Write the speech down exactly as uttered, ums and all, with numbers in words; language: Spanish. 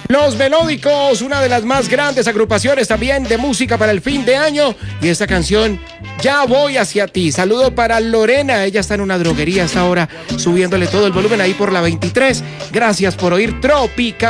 Los Melódicos, una de las más grandes agrupaciones también de música para el fin de año. Y esta canción, Ya Voy Hacia Ti. Saludo para Lorena, ella está en una droguería hasta ahora, subiéndole todo el volumen ahí por la veintitrés. Gracias por oír Tropical.